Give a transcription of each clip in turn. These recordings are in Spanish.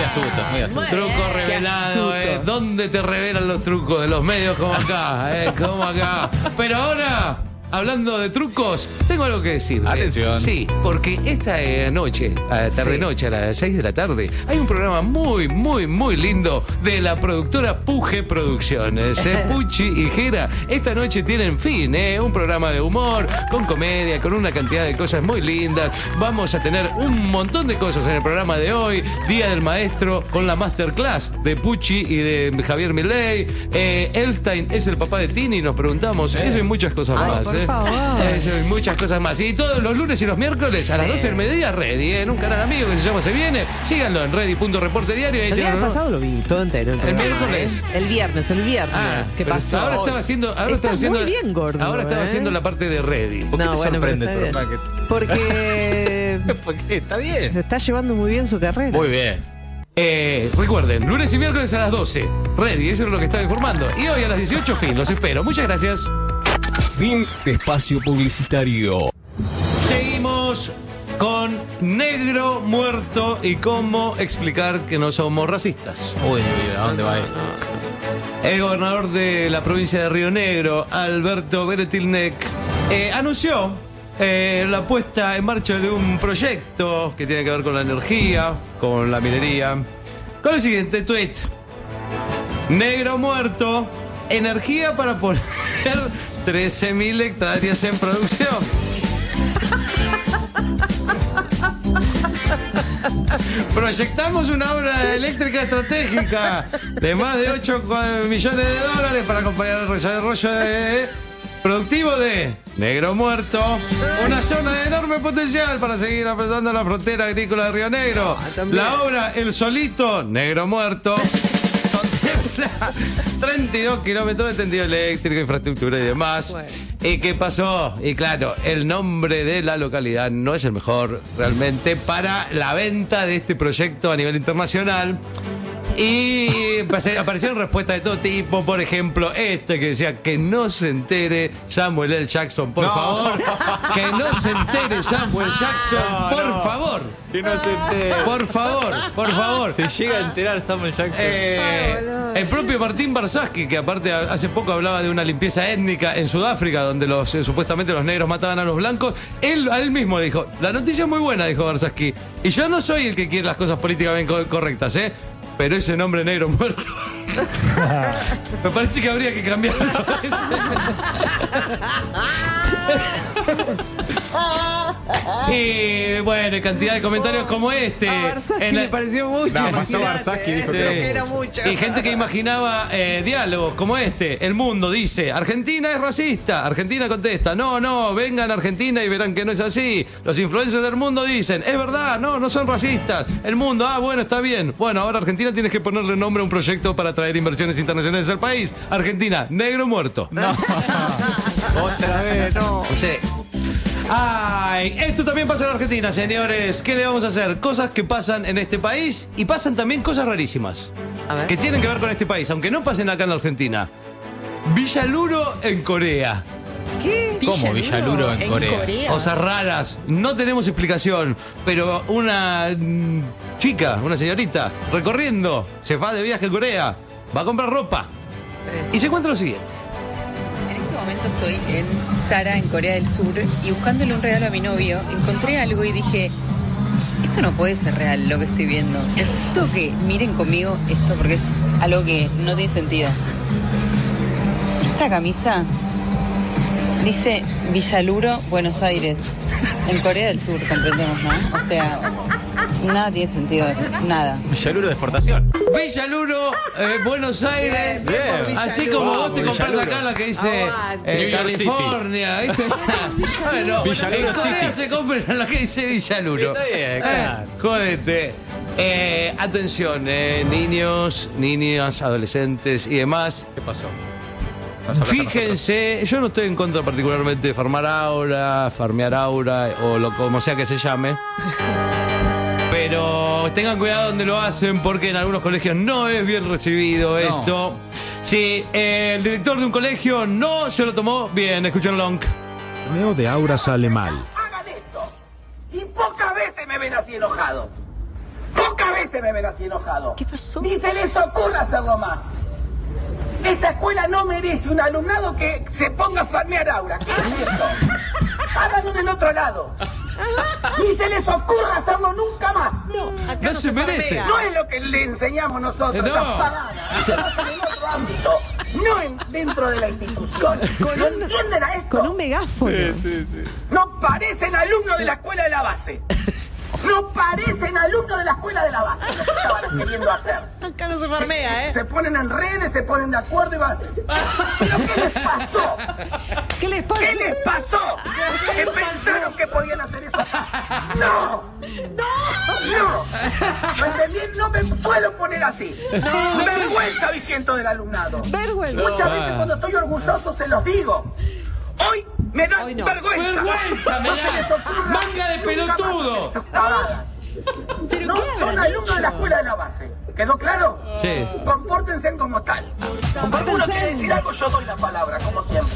astuto, muy astuto. Truco revelado, ¿Dónde te revelan los trucos de los medios como acá? Como acá. Pero ahora, hablando de trucos, tengo algo que decir. Atención. Sí, porque esta noche, tarde-noche, a las 6 de la tarde, hay un programa muy, muy, muy lindo de la productora Puje Producciones. Puchi y Jera, esta noche tienen fin, un programa de humor, con comedia, con una cantidad de cosas muy lindas. Vamos a tener un montón de cosas en el programa de hoy. Día del Maestro, con la masterclass de Puchi y de Javier Milei. Elstein es el papá de Tini, nos preguntamos. Eso y muchas cosas más. Por favor. Eso y muchas cosas más. Y todos los lunes y los miércoles a las 12 del mediodía, Ready, en un canal amigo que se llama Se Viene. Síganlo en ready.reportediario. El día pasado lo vi todo entero. El miércoles. El viernes. ¿Qué pasó? Ahora estaba haciendo. Muy bien, gordo. Ahora estaba haciendo la parte de Ready. ¿Por qué te sorprende tu hermano? Porque. ¿Por qué? Está bien. Lo está llevando muy bien su carrera. Muy bien. Recuerden, lunes y miércoles a las 12. Ready, eso es lo que estaba informando. Y hoy a las 18, fin. Los espero. Muchas gracias. Fin de espacio publicitario. Seguimos con Negro Muerto y cómo explicar que no somos racistas. Uy, ¿a dónde va esto? El gobernador de la provincia de Río Negro, Alberto Beretilnec, anunció la puesta en marcha de un proyecto que tiene que ver con la energía, con la minería, con el siguiente tweet: Negro Muerto, energía para poner 13.000 hectáreas en producción. Proyectamos una obra eléctrica estratégica de más de 8 millones de dólares para acompañar el desarrollo productivo de Negro Muerto, una zona de enorme potencial para seguir apretando la frontera agrícola de Río Negro. La obra El Solito, Negro Muerto, contempla 32 kilómetros de tendido eléctrico, infraestructura y demás. Bueno. ¿Y qué pasó? Y claro, el nombre de la localidad no es el mejor realmente para la venta de este proyecto a nivel internacional. Y aparecieron respuestas de todo tipo. Por ejemplo, que decía: que no se entere Samuel L. Jackson, por favor. Que no se entere Samuel Jackson, por favor. Que no se entere. Por favor. Se llega a enterar Samuel Jackson. El propio Martín Barsaski, que aparte hace poco hablaba de una limpieza étnica en Sudáfrica, donde supuestamente los negros mataban a los blancos, a él mismo le dijo: la noticia es muy buena, dijo Barsaski, y yo no soy el que quiere las cosas políticamente correctas, pero ese nombre Negro Muerto me parece que habría que cambiarlo. Y bueno, cantidad de comentarios como este. A Barsaski le pareció mucho. No, pasó Barsaski, dijo que era mucho. Y gente que imaginaba diálogos como este. El Mundo dice: Argentina es racista. Argentina contesta: no, vengan a Argentina y verán que no es así. Los influencers del Mundo dicen: es verdad, no son racistas. El Mundo: bueno, está bien. Bueno, ahora Argentina tienes que ponerle nombre a un proyecto para atraer inversiones internacionales al país. Argentina, Negro Muerto. No. Otra vez, no. Sí. Ay, esto también pasa en Argentina, señores. ¿Qué le vamos a hacer? Cosas que pasan en este país y pasan también cosas rarísimas. A ver. Que tienen que ver con este país, aunque no pasen acá en la Argentina. Villaluro en Corea. ¿Qué? ¿Cómo Villaluro en Corea? Cosas raras, no tenemos explicación, pero una chica, una señorita, recorriendo, se va de viaje a Corea, va a comprar ropa y se encuentra lo siguiente. En este momento estoy en Zara, en Corea del Sur, y buscándole un regalo a mi novio, encontré algo y dije: esto no puede ser real lo que estoy viendo. Necesito que miren conmigo esto porque es algo que no tiene sentido. Esta camisa dice Villaluro, Buenos Aires, en Corea del Sur, comprendemos, ¿no? O sea, nada tiene sentido, nada. Villaluro de exportación. Villaluro, Buenos Aires, Bien. Así como vos te compras Villaluro. acá la que dice New York City. California, ¿viste? Bueno, Villaluro en Corea City. se compran la que dice Villaluro. Está bien, claro. Jódete. Atención, niños, niñas, adolescentes y demás. ¿Qué pasó? Fíjense, yo no estoy en contra particularmente de farmear aura o como sea que se llame. Pero tengan cuidado donde lo hacen porque en algunos colegios no es bien recibido esto. Sí, el director de un colegio no se lo tomó bien, escuchenlo. El torneo de aura sale mal. Hagan esto. Y pocas veces me ven así enojado. Pocas veces se me ven así enojado. ¿Qué pasó? Ni se les ocurra hacerlo más. Esta escuela no merece un alumnado que se ponga a farmear aura. ¿Qué es esto? Háganlo en el otro lado. Ni se les ocurra hacerlo nunca más. No se merece. No es lo que le enseñamos nosotros, No. esas pavadas. En otro ámbito, no dentro de la institución. ¿No entienden a esto? Con un megáfono. No parecen alumnos de la escuela de la base. No parecen alumnos de la escuela de la base. Lo que estaban queriendo hacer. Acá no se farmea, Se ponen en redes, se ponen de acuerdo y van... ¿Pero qué les pasó? ¿Qué les pasa? ¿Qué les pasó? ¿Que pensaron que podían hacer eso? ¡No! ¡No! ¿Me entendí? No me suelo poner así. Vergüenza hoy siento del alumnado. Vergüenza. Muchas veces cuando estoy orgulloso se los digo. Hoy me da vergüenza. ¡Vergüenza me No se les da! ocurra ¡Manga de nunca pelotudo! más estas pavadas. ¿Pero No qué son habrán alumnos de la hecho? escuela de la base. ¿Quedó claro? Sí. Compórtense como tal. Alguno quiere decir algo, yo doy la palabra, como siempre.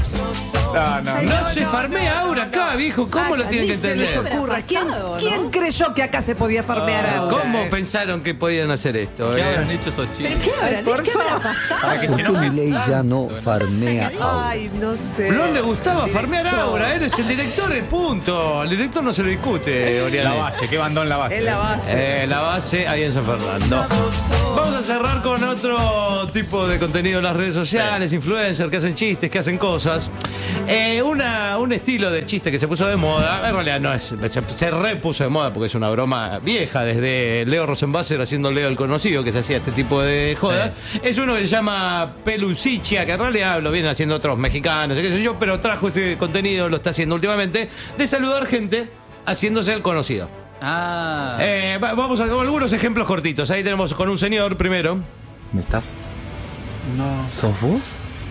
No se farmea aura acá, viejo. ¿Cómo lo tienen que Ni se les entender? ocurra. ¿Quién creyó que acá se podía farmear ahora? ¿Cómo pensaron que podían hacer esto? ¿Qué habrán hecho esos chicos? ¿Qué habrán Por hecho? ¿Qué habrá favor. pasado? Para que se enojen. Ley ya no farmea aura. Ay, no sé. No le gustaba farmear aura, eres el director, el punto. Al director no se lo discute, Oriana. La base, qué bandón la base. Es la base. La base ahí en San Fernando. Vamos a cerrar con otro tipo de contenido en las redes sociales, influencers que hacen chistes, que hacen cosas. Un estilo de chiste que se puso de moda, en realidad no es, se repuso de moda porque es una broma vieja, desde Leo Rosenbasser haciendo Leo el Conocido, que se hacía este tipo de jodas. Es uno que se llama Pelusichia, que en realidad lo vienen haciendo otros mexicanos, qué sé yo, pero trajo este contenido, lo está haciendo últimamente, de saludar gente haciéndose el conocido. Vamos a algunos ejemplos cortitos. Ahí tenemos con un señor primero. ¿Me estás? No. ¿Sos vos?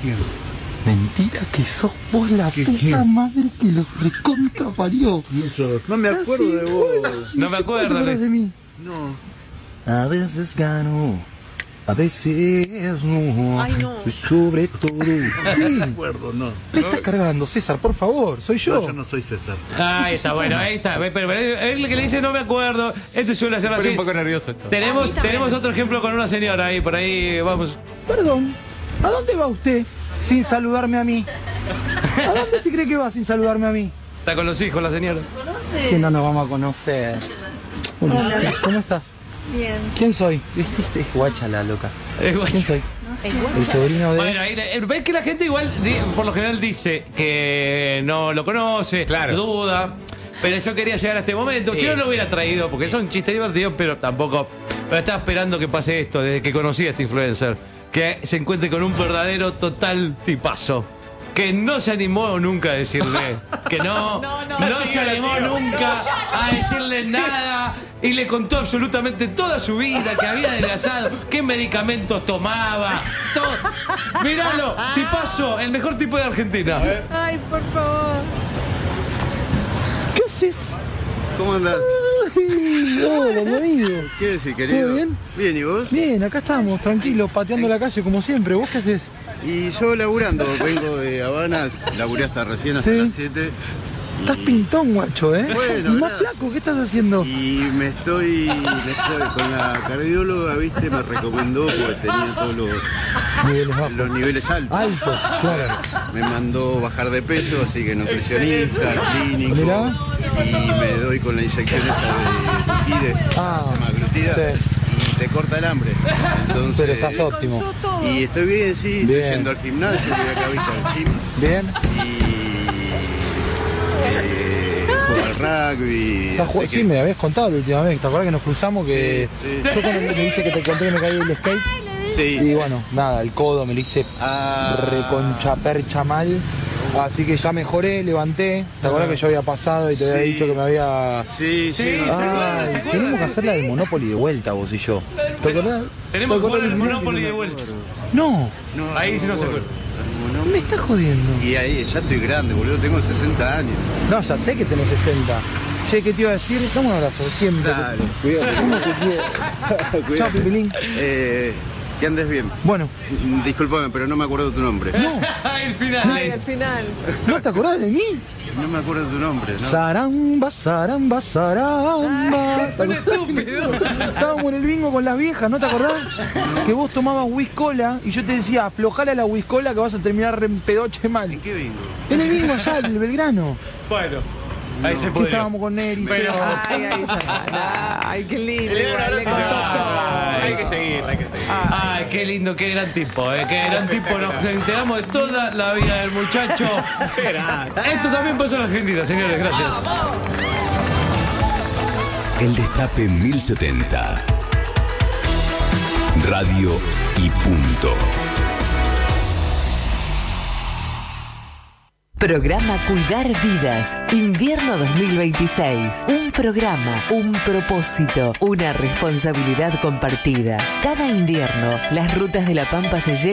Mentira que sos vos la puta madre que los recontra parió. No me acuerdo de vos. No me acuerdo, de mí. No. A veces gano, a veces no. Ay, no. Soy sobre todo. Sí. No me acuerdo, no. Me estás cargando, César, por favor, soy yo. No, yo no soy César. Ahí está, bueno, ahí está. Pero él que le dice no me acuerdo. Este suele hacer Estoy así. un poco nervioso esto. Tenemos otro ejemplo con una señora ahí, por ahí vamos. Perdón, ¿a dónde va usted sin saludarme a mí? ¿A dónde se cree que va sin saludarme a mí? Está con los hijos la señora. Que no nos vamos a conocer. Hola, ¿cómo estás? Bien. ¿Quién soy? ¿Viste? Es guacha la loca. Es guacha. ¿Quién soy? El sobrino de... Bueno, ahí ves que la gente igual, por lo general, dice que no lo conoce, Claro. duda. Pero yo quería llegar a este momento. Si no lo hubiera traído, porque son chistes divertidos, pero tampoco. Pero estaba esperando que pase esto desde que conocí a este influencer. Que se encuentre con un verdadero total tipazo. Que no se animó nunca a decirle que no se animó nunca a decirle nada y le contó absolutamente toda su vida, que había adelgazado, qué medicamentos tomaba, todo. Míralo, tipazo, el mejor tipo de Argentina. Ay, por favor. ¿Qué haces? ¿Cómo andás? Hola, mi amigo. ¿Qué decís, querido? ¿Todo bien? Bien, ¿y vos? Bien, acá estamos, tranquilos, pateando la calle como siempre. ¿Vos qué haces? Y yo laburando, vengo de Habana, laburé hasta recién, hasta Sí. las 7. Estás pintón, guacho, ¿eh? Bueno, y más gracias. flaco, ¿qué estás haciendo? Y me estoy con la cardióloga, viste, me recomendó porque tenía todos Niveles bajos. los niveles altos. Alto, claro. Me mandó bajar de peso, así que nutricionista, clínico. Mirá. Y me doy con la inyección esa de glutide, semaglutida, sí. y te corta el hambre. Entonces, Pero estás óptimo. y estoy bien, sí, Bien. estoy yendo al gimnasio, voy acá viste al gym. Bien. Y juego al rugby. Estás así sí, que- me habías contado la última vez. ¿Te acuerdas que nos cruzamos? Que Sí, sí. yo cuando me dijiste que te encontré me caí del skate. Sí. Y bueno, nada, el codo me lo hice Ah. reconcha percha mal. Así que ya mejoré, levanté. ¿Te acuerdas que yo había pasado y te había Sí. dicho que me había... Sí, sí. Sí, Ay, tenemos que hacer la del Monopoly de vuelta, vos y yo. ¿Te acordás? Tenemos ¿Te que jugar acordás el que Monopoly de vuelta. No, Ahí sí no se acuerda. me estás jodiendo. Y ahí ya estoy grande, boludo, tengo 60 años. No, ya sé que tenés 60. Che, ¿qué te iba a decir? Dame un abrazo, siempre. Dale. ¿Cómo te quiero? Chao, Pipilín. Que andes bien. Bueno. Discúlpame, pero no me acuerdo tu nombre. No. El final. Ay, al final. ¿No te acordás de mí? No me acuerdo tu nombre, ¿no? Zaramba, zaramba, zaramba. Son estúpidos. Estábamos en el bingo con las viejas, ¿no te acordás? Que vos tomabas whiskola y yo te decía, aflojale a la whiskola que vas a terminar en pedoche mal. ¿En qué bingo? En el bingo allá, en el Belgrano. Bueno, ahí se Que puede. estábamos con Neri. Pero- Ay, qué lindo. Ahora igual, sí le se contó va. todo. Hay que seguir, hay que seguir. Ay, qué lindo, qué gran tipo, qué gran tipo. Nos enteramos de toda la vida del muchacho. Esto también pasa en Argentina, señores, gracias. El Destape 1070. Radio y punto. Programa Cuidar Vidas, Invierno 2026. Un programa, un propósito, una responsabilidad compartida. Cada invierno, las rutas de La Pampa se llenan